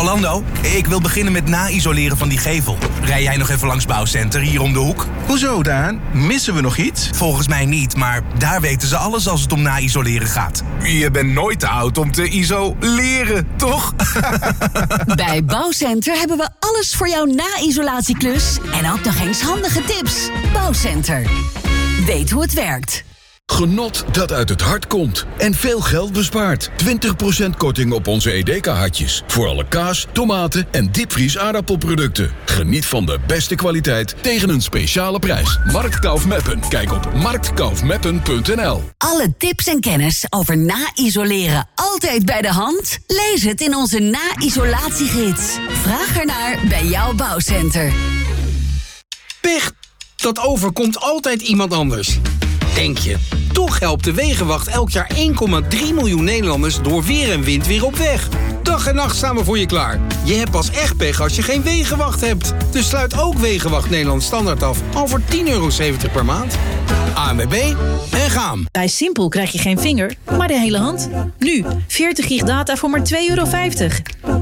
Orlando, ik wil beginnen met na-isoleren van die gevel. Rij jij nog even langs Bouwcenter, hier om de hoek? Hoezo, Daan? Missen we nog iets? Volgens mij niet, maar daar weten ze alles als het om na-isoleren gaat. Je bent nooit te oud om te isoleren, toch? Bij Bouwcenter hebben we alles voor jouw na-isolatieklus en ook nog eens handige tips. Bouwcenter. Weet hoe het werkt. Genot dat uit het hart komt. En veel geld bespaart. 20% korting op onze Edeka-hartjes. Voor alle kaas, tomaten en diepvries aardappelproducten. Geniet van de beste kwaliteit tegen een speciale prijs. Marktkauf Meppen. Kijk op marktkaufmeppen.nl. Alle tips en kennis over na-isoleren altijd bij de hand? Lees het in onze na-isolatiegids. Vraag ernaar bij jouw Bouwcenter. Pech, dat overkomt altijd iemand anders. Denk je. Toch helpt de Wegenwacht elk jaar 1,3 miljoen Nederlanders door weer en wind weer op weg. Dag en nacht staan we voor je klaar. Je hebt pas echt pech als je geen Wegenwacht hebt. Dus sluit ook Wegenwacht Nederland Standaard af. Al voor €10,70 per maand. ANWB en gaan. Bij Simpel krijg je geen vinger, maar de hele hand. Nu, 40 gig data voor maar €2,50.